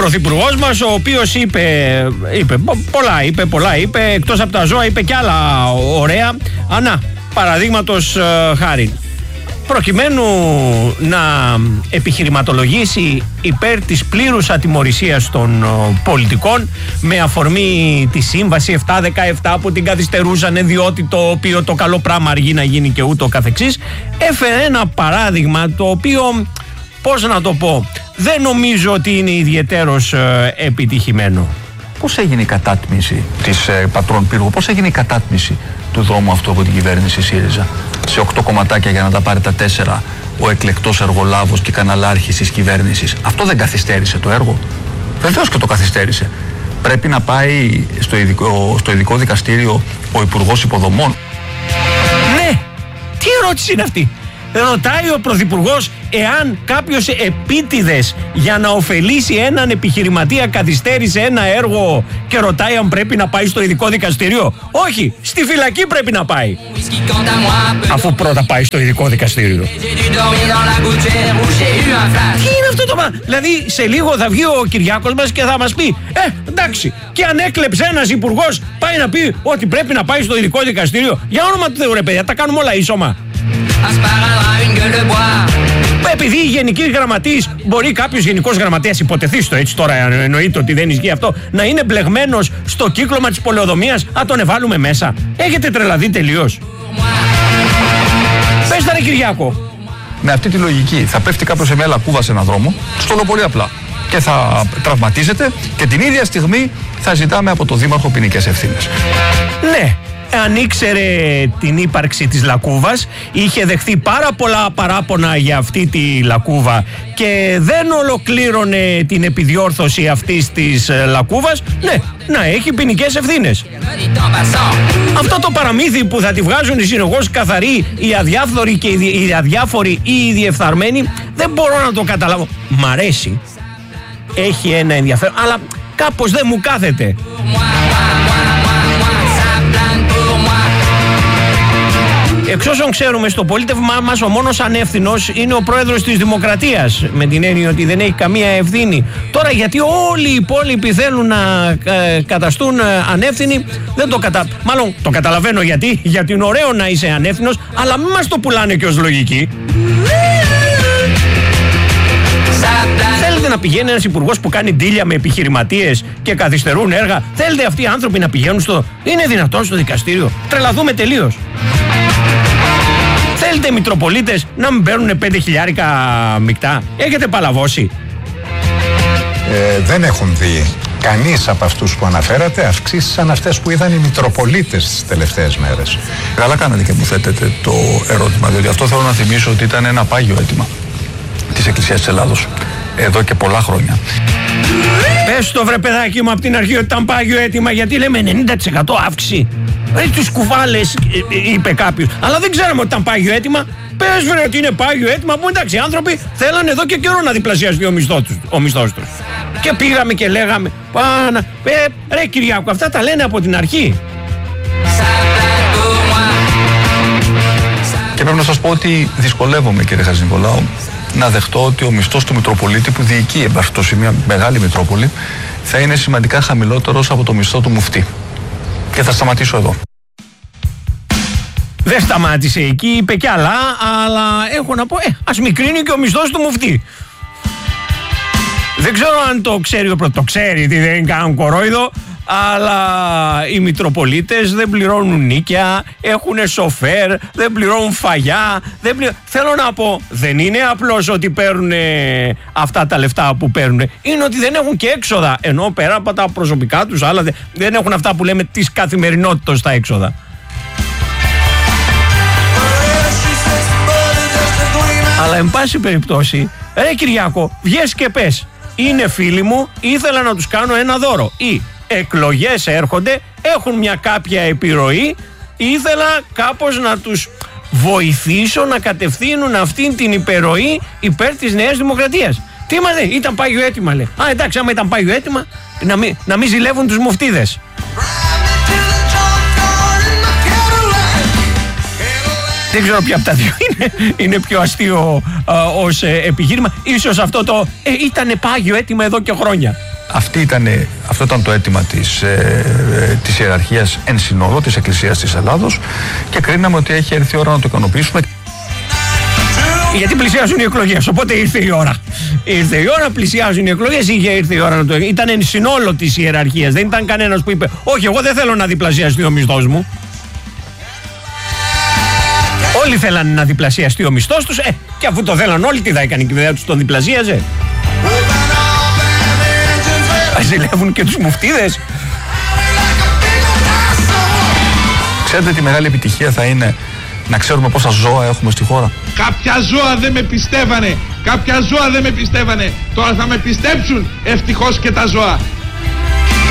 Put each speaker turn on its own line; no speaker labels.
Πρωθυπουργός μας, ο οποίος είπε πολλά, εκτός από τα ζώα είπε κι άλλα ωραία. Παραδείγματος χάρη, προκειμένου να επιχειρηματολογήσει υπέρ της πλήρους ατιμωρησίας των πολιτικών με αφορμή τη σύμβαση 717 που την καθυστερούσαν διότι το καλό πράγμα αργεί να γίνει και ούτω καθεξής, έφερε ένα παράδειγμα το οποίο, πώς να το πω, δεν νομίζω ότι είναι ιδιαιτέρως επιτυχημένο.
Πώς έγινε η κατάτμιση της Πατρών Πύργου, πώς έγινε η κατάτμιση του δρόμου αυτού από την κυβέρνηση ΣΥΡΙΖΑ? Σε 8 κομματάκια για να τα πάρει τα 4 ο εκλεκτός εργολάβος και καναλάρχης της κυβέρνησης. Αυτό δεν καθυστέρησε το έργο? Βεβαίως και το καθυστέρησε. Πρέπει να πάει στο ειδικό δικαστήριο ο Υπουργός Υποδομών.
Ναι, τι ερώτηση είναι αυτή? Ρωτάει ο Πρωθυπουργός εάν κάποιος επίτηδες για να ωφελήσει έναν επιχειρηματία καθυστέρησε ένα έργο και ρωτάει αν πρέπει να πάει στο ειδικό δικαστήριο. Όχι, στη φυλακή πρέπει να πάει, αφού πρώτα πάει στο ειδικό δικαστήριο. Τι είναι αυτό το πράγμα? Δηλαδή σε λίγο θα βγει ο Κυριάκος μας και θα μας πει εντάξει, και αν έκλεψε ένας υπουργός πάει να πει ότι πρέπει να πάει στο ειδικό δικαστήριο? Για όνομα του Θεού ρε παιδιά, τα κάνουμε όλα ίσωμα. Επειδή οι γενικοί γραμματείς, μπορεί κάποιος γενικός γραμματέας, υποτεθεί στο έτσι τώρα, εννοείται ότι δεν ισχύει αυτό, να είναι μπλεγμένος στο κύκλωμα της πολεοδομίας, τον εβάλουμε μέσα? Έχετε τρελαθεί τελείως? Πες τα ρε Κυριάκο.
Με αυτή τη λογική θα πέφτει κάποιος σε μια λακκούβα σε έναν δρόμο, στο λέω πολύ απλά, και θα τραυματίζεται και την ίδια στιγμή θα ζητάμε από το Δήμαρχο ποινικές ευθύνες.
Ναι. Αν ήξερε την ύπαρξη της λακκούβας, είχε δεχθεί πάρα πολλά παράπονα για αυτή τη λακκούβα και δεν ολοκλήρωνε την επιδιόρθωση αυτής της λακκούβας, ναι, να έχει ποινικές ευθύνες. Αυτό το παραμύθι που θα τη βγάζουν οι συνεχώς καθαροί, οι αδιάφοροι και οι αδιάφοροι ή οι διεφθαρμένοι, δεν μπορώ να το καταλάβω. Μ' αρέσει, έχει ένα ενδιαφέρον, αλλά κάπως δεν μου κάθεται. Εξ όσων ξέρουμε, στο πολίτευμά μας ο μόνος ανεύθυνος είναι ο πρόεδρος της Δημοκρατίας, με την έννοια ότι δεν έχει καμία ευθύνη. Τώρα γιατί όλοι οι υπόλοιποι θέλουν να καταστούν ανεύθυνοι, δεν το μάλλον το καταλαβαίνω γιατί είναι ωραίο να είσαι ανεύθυνος, αλλά μην μας το πουλάνε και ως λογική. Θέλετε να πηγαίνει ένας υπουργός που κάνει ντύλια με επιχειρηματίες και καθυστερούν έργα? Θέλετε αυτοί οι άνθρωποι να πηγαίνουν είναι δυνατόν στο δικαστήριο? Τρελαθούμε τελείως. Θέλετε Μητροπολίτες να μην παίρνουν 5 χιλιάρικα μεικτά? Έχετε παλαβώσει?
Δεν έχουν δει κανείς από αυτούς που αναφέρατε αυξήσεις σαν αυτές που είδαν οι Μητροπολίτες τις τελευταίες μέρες.
Καλά κάνετε και μου θέτετε το ερώτημα, διότι αυτό θέλω να θυμίσω ότι ήταν ένα πάγιο αίτημα της Εκκλησίας της Ελλάδος εδώ και πολλά χρόνια.
Πες το βρε παιδάκι μου από την αρχή ότι ήταν πάγιο αίτημα, γιατί λέμε 90% αύξηση. Τους κουβάλες, είπε κάποιος, αλλά δεν ξέραμε ότι ήταν πάγιο αίτημα. Πες βρε ότι είναι πάγιο αίτημα, που εντάξει, οι άνθρωποι θέλανε εδώ και καιρό να διπλασιαστεί ο μισθός τους. Και πήγαμε και λέγαμε ρε Κυριάκο, αυτά τα λένε από την αρχή.
Και πρέπει να σας πω ότι δυσκολεύομαι, κύριε Χατζηνικολάου, να δεχτώ ότι ο μισθός του Μητροπολίτη που διοικεί σε μια μεγάλη Μητρόπολη θα είναι σημαντικά χαμηλότερος από το μισθό του μουφτή. Και θα σταματήσω εδώ.
Δεν σταμάτησε εκεί, είπε κι άλλα, αλλά έχω να πω, ας μικρύνει και ο μισθός του μουφτή. Δεν ξέρω αν το ξέρει ο πρώτος, το ξέρει, δεν κάνουν κορόιδο, αλλά οι Μητροπολίτες δεν πληρώνουν νίκια, έχουν σοφέρ, δεν πληρώνουν φαγιά, θέλω να πω, δεν είναι απλώς ότι παίρνουν αυτά τα λεφτά που παίρνουν, είναι ότι δεν έχουν και έξοδα, ενώ πέρα από τα προσωπικά τους άλλα δεν έχουν αυτά που λέμε της καθημερινότητας τα έξοδα. Αλλά εν πάση περιπτώσει, ρε Κυριάκο, βγες και πες, είναι φίλοι μου, ήθελα να τους κάνω ένα δώρο, ή εκλογές έρχονται, έχουν μια κάποια επιρροή, ήθελα κάπως να τους βοηθήσω να κατευθύνουν αυτήν την υπερροή υπέρ της Νέας Δημοκρατίας. Τι μας λέει, ήταν πάγιο αίτημα, λέει. Εντάξει, άμα ήταν πάγιο αίτημα, να μην ζηλεύουν τους μουφτίδες. Δεν ξέρω ποια από τα δύο είναι πιο αστείο ως επιχείρημα. Ίσως αυτό το ήτανε πάγιο αίτημα εδώ και χρόνια.
Αυτό ήταν το αίτημα της ιεραρχίας εν συνόδο της Εκκλησίας της Ελλάδος και κρίναμε ότι έχει έρθει η ώρα να το ικανοποιήσουμε.
Γιατί πλησιάζουν οι εκλογές, οπότε ήρθε η ώρα. Ήρθε η ώρα, πλησιάζουν οι εκλογές, ήρθε η ώρα να το. Ήταν εν συνόλο της ιεραρχίας. Δεν ήταν κανένας που είπε: όχι, εγώ δεν θέλω να διπλασιαστεί ο μισθός μου. Όλοι θέλανε να διπλασιαστεί ο μισθός τους. Και αφού το θέλαν όλοι, τι θα έκανε η κυβέρνηση τους, τον διπλασίαζε. Ζηλεύουν και τους μουφτίδες.
Ξέρετε τι μεγάλη επιτυχία θα είναι να ξέρουμε πόσα ζώα έχουμε στη χώρα.
Κάποια ζώα δεν με πιστεύανε. Τώρα θα με πιστέψουν ευτυχώς και τα ζώα.